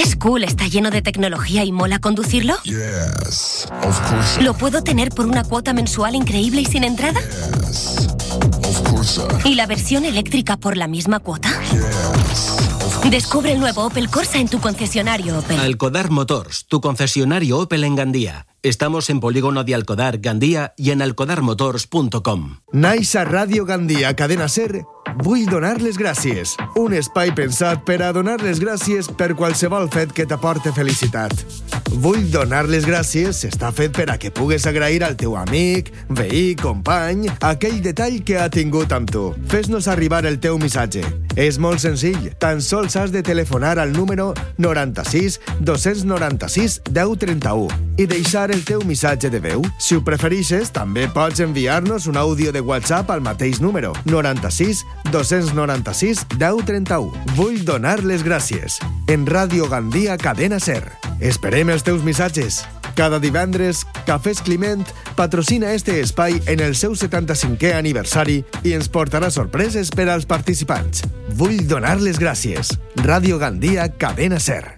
¿Es cool, está lleno de tecnología y mola conducirlo? Yes, of course. ¿Lo puedo tener por una cuota mensual increíble y sin entrada? Yes, of course. ¿Y la versión eléctrica por la misma cuota? Yes. Descubre el nuevo Opel Corsa en tu concesionario Opel. Alcodar Motors, tu concesionario Opel en Gandía. Estamos en Polígono de Alcodar, Gandía i en alcodarmotors.com. Naix a Ràdio Gandia, Cadena Ser, vull donar les gràcies. Un espai pensat per a donar les gràcies per qualsevol fet que t'aporte felicitat. Vull donar les gràcies està fet per a que pugues agrair al teu amic, veí, company, aquell detall que ha tingut amb tu. Fes-nos arribar el teu missatge. És molt senzill. Tan sols has de telefonar al número 96 296 1031 i deixar el teu missatge de veu. Si ho preferixes, també pots enviar-nos un àudio de WhatsApp al mateix número 96 296 1031. Vull donar les gràcies. En Ràdio Gandia, Cadena Ser. Esperem els teus missatges. Cada divendres, Cafès Climent patrocina este espai en el seu 75è aniversari i ens portarà sorpreses per als participants. Vull donar les gràcies. Ràdio Gandia, Cadena Ser.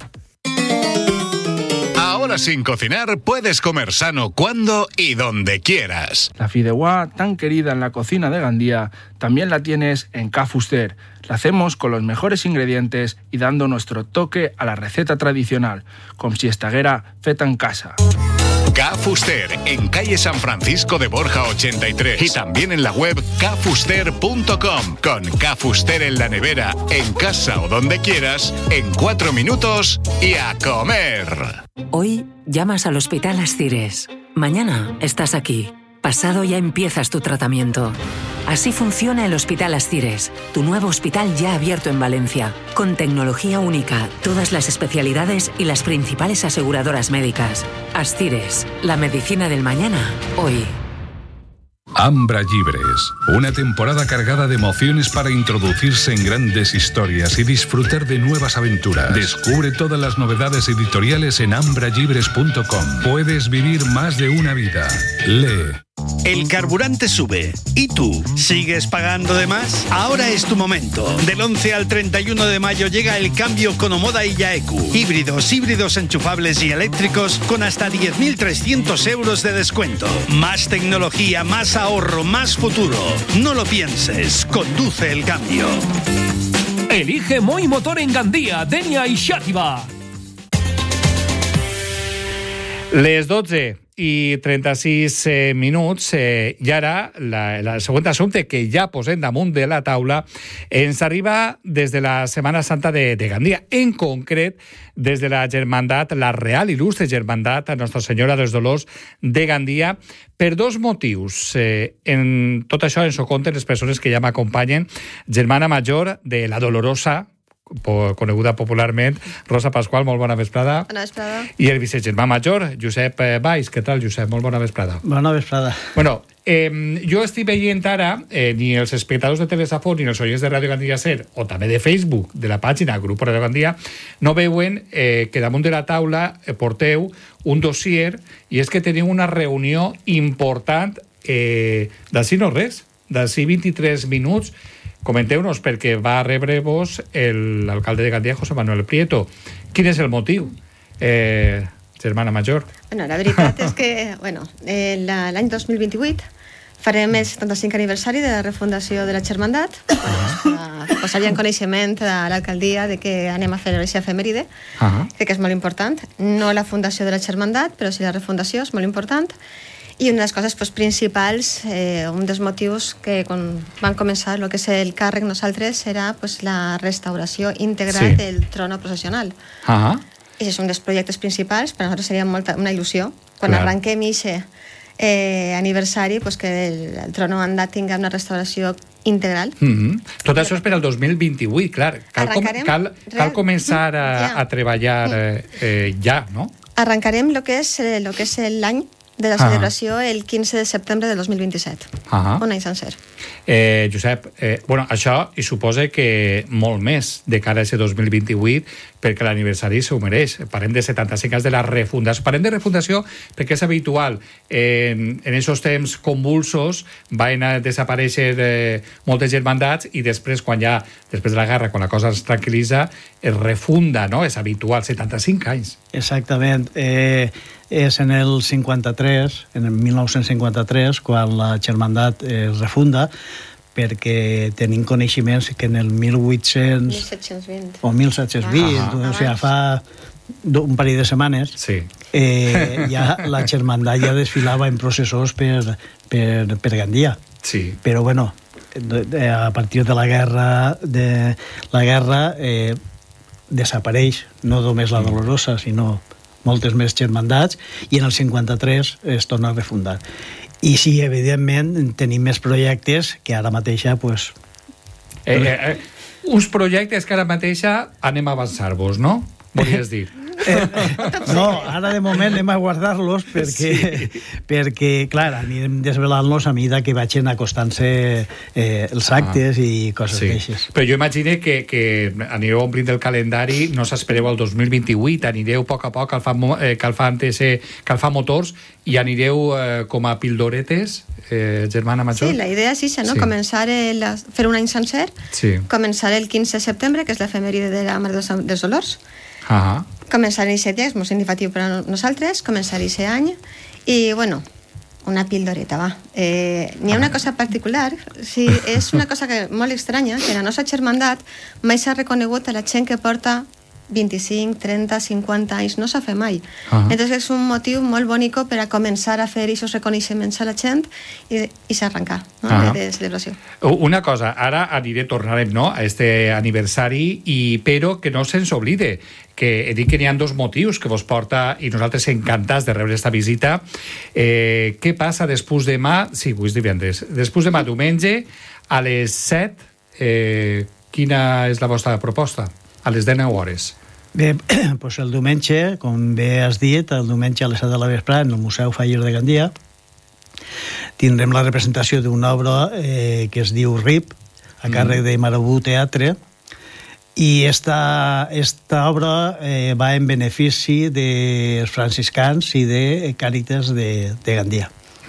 Ahora sin cocinar puedes comer sano cuando y donde quieras. La fideuá, tan querida en la cocina de Gandía, también la tienes en Ca Fuster. La hacemos con los mejores ingredientes y dando nuestro toque a la receta tradicional, com si estaguera feta en casa. Ca Fuster, en calle San Francisco de Borja 83 y también en la web cafuster.com. Con Ca Fuster en la nevera, en casa o donde quieras, en 4 minutos y a comer. Hoy llamas al Hospital Ascires. Mañana estás aquí. Pasado ya empiezas tu tratamiento. Así funciona el Hospital Ascires, tu nuevo hospital ya abierto en Valencia, con tecnología única, todas las especialidades y las principales aseguradoras médicas. Ascires, la medicina del mañana, hoy. Ambra Llibres, una temporada cargada de emociones para introducirse en grandes historias y disfrutar de nuevas aventuras. Descubre todas las novedades editoriales en ambrallibres.com. Puedes vivir más de una vida. Lee. El carburante sube. ¿Y tú? ¿Sigues pagando de más? Ahora es tu momento. Del 11 al 31 de mayo llega el cambio con Omoda y Yaeku. Híbridos enchufables y eléctricos con hasta 10.300 euros de descuento. Más tecnología, más ahorro, más futuro. No lo pienses. Conduce el cambio. Elige Moi Motor en Gandía, Denia i Xàtiva. Les 12 i 36 minuts i ara el següent assumpte que ja posem damunt de la taula ens arriba des de la Setmana Santa de Gandia, en concret des de la Germandat, la Real Il·lustre Germandat a Nostra Senyora dels Dolors de Gandia, per dos motius. En tot això ens ho conten les persones que ja m'acompanyen. Germana Major de la Dolorosa, coneguda popularment, Rosa Pasqual, molt bona vesprada. Bona vesprada. I el vicegermà major, Josep Valls. Què tal, Josep? Molt bona vesprada. Bona vesprada. Bueno, jo estic veient ara, ni els espectadors de Telesafó ni els oients de Ràdio Gandia Ser, o també de Facebook, de la pàgina Grup Ràdio Gandia, no veuen que damunt de la taula porteu un dossier, i és que teniu una reunió important d'ací no res, d'ací 23 minuts. Comenteu-nos, perquè va rebre-vos l'alcalde de Gandia, José Manuel Prieto. Quin és el motiu, germana major? Bueno, la veritat és que l'any 2028 farem el 75 aniversari de la refundació de la Germandat. Posaria en coneixement de l'alcaldia de que anem a fer aquesta efemèride. Crec que és molt important. No la fundació de la Germandat, però sí la refundació, és molt important. I una de les coses principals, un dels motius que quan van començar el que és el càrrec nosaltres era la restauració integral del trono processional. I és un dels projectes principals, per a nosaltres seria una il·lusió. Quan arrenquem aquest aniversari, que el trono andat tingui una restauració integral. Tot això és per al 2028, clar. Cal començar a treballar ja, no? Arrencarem el que és l'any de la celebració el 15 de setembre de 2027. Un any sencer. Josep, això hi suposa que molt més de cara a aquest 2028, perquè l'aniversari s'ho mereix. Parlem de 75 anys de la refundació. Parlem de refundació perquè és habitual. En aquests temps convulsos van a desaparèixer moltes germandats i després, després de la guerra, quan la cosa es tranquil·litza, es refunda, no? És habitual, 75 anys. Exactament. És en el 53, en el 1953, quan la germandat es refunda, perquè tenim coneixements que en el 1720 o 1720, o sigui, fa un parell de setmanes, ja la germandat ja desfilava en processors per Gandia. Però, bueno, a partir de la guerra desapareix no només la Dolorosa, sinó moltes més germandats, i en el 53 es torna a refundar. I sí, evidentment, tenim més projectes que ara mateixa, doncs... Uns projectes que ara mateixa anem a avançar-vos, no? Volies dir. No, ara de moment anem a guardar-los perquè, clar, anirem desvelant-los a mesura que vagin acostant-se els actes i coses d'aixes. Però jo imagino que anireu omplint el calendari, no s'espereu al 2028, anireu a poc calfant motors i anireu com a pildoretes, germana major? Sí, la idea és això, no? Començar fer un any sencer, començar el 15 de setembre, que és l'efemèride de la Mare dels Dolors, començar aquest dia, és molt significatiu per a nosaltres, començar aquest any, i, bueno, una pildoreta, va. N'hi ha una cosa particular, sí, és una cosa molt estranya, que la nostra germandat mai s'ha reconegut a la gent que porta 25, 30, 50 anys, no s'ha fet mai. Entonces és un motiu molt bonic per a començar a fer aquests reconeixements a la gent i s'arrencar de celebració. Una cosa, ara tornarem a este aniversari, però que no se'ns oblide que he dit que n'hi ha dos motius que vos porta, i nosaltres encantats de rebre esta visita. Què passa després demà? Sí, avui és divendres. Després demà, diumenge, a les 7, quina és la vostra proposta? A les 19 hores. Bé, doncs el diumenge, com bé has dit, el diumenge a les 7 de la vesprada, en el Museu Faller de Gandia, tindrem la representació d'una obra que es diu RIP, a càrrec de Marabú Teatre, i esta obra va en benefici dels franciscans i de Càritas de Gandia.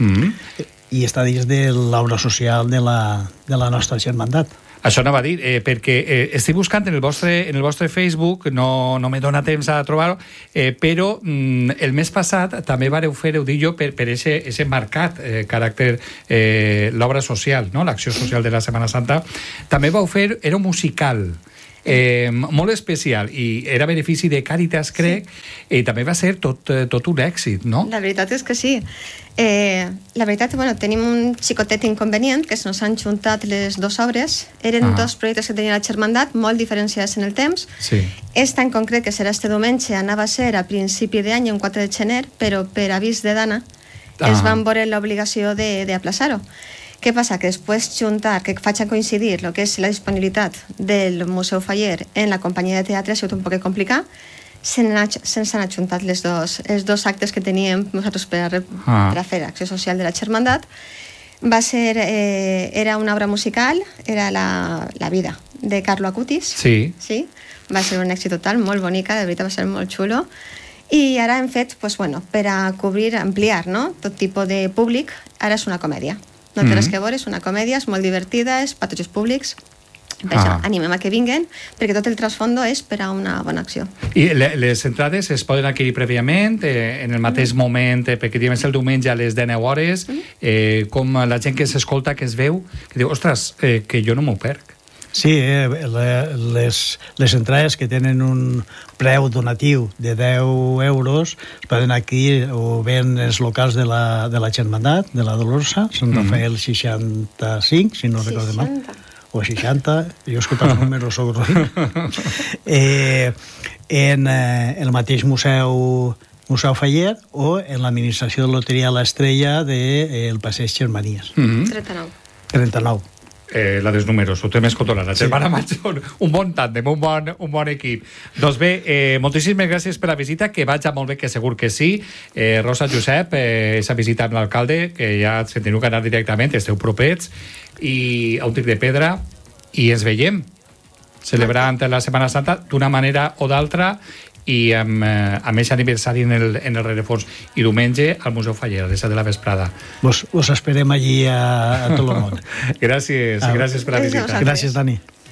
I està dins de l'obra social de la nostra germandat. Això anava a dir, perquè estic buscant en el vostre Facebook, no me dona temps a trobar-ho, però el mes passat també vareu fer, ho dic jo, per aquest marcat caràcter, l'obra social, l'acció social de la Setmana Santa, també vau fer, era un musical, molt especial, i era benefici de Càritas, crec, i també va ser tot un èxit, no? La veritat és que sí. La veritat, tenim un xicotet inconvenient, que ens han juntat les dues obres. Eren dos projectes que tenia la germandat, molt diferenciats en el temps. Esta en concret, que serà este diumenge, anava a ser a principi d'any, un 4 de gener, però per avís de Dana es van veure l'obligació d'aplaçar-ho. Què passa? Que després juntar, que facin coincidir el que és la disponibilitat del Museu Faller en la companyia de teatre ha sigut un poc complicat. Se'ns han ajuntat els dos actes que teníem nosaltres per a fer acció social de la germandat. Era una obra musical, era La vida, de Carlo Acutis. Sí. Va ser un èxit total, molt bonica, de veritat va ser molt xulo. I ara hem fet, per a cobrir, ampliar, tot tipus de públic, ara és una comèdia. No té res que veure, és una comèdia, és molt divertida, és per tots els públics. Per això animem a que vinguen, perquè tot el trasfondo és per a una bona acció. I les entrades es poden adquirir prèviament, en el mateix moment, perquè diem és el diumenge a les 19 hores, com la gent que s'escolta, que es veu, que diu, ostres, que jo no m'ho perc. Sí, les entrades que tenen un preu donatiu de 10 euros es poden adquirir o bé en els locals de la germandat, de la Dolorosa, Sant Rafael 65, si no recordo mal, o 60, jo he escoltat el número, soc roïn. En el mateix Museu Faller o en l'administració de loteria La Estrella del Passeig Germanies. 39. la dels números, ho té més controlat. La germana major, un bon tàndem, un bon equip. Doncs bé, moltíssimes gràcies per la visita, que vaig molt bé, que segur que sí. Rosa, Josep, esa visita amb l'alcalde, que ja se teniu que anar directament, esteu propets, i a un tir de pedra, i ens veiem celebrant la Setmana Santa d'una manera o d'altra, i amb més aniversari en el rerefons, i diumenge al Museu Faller, a les 7 de la vesprada. Vos esperem allí a tot el món. Gràcies per la visita. Gràcies, Dani.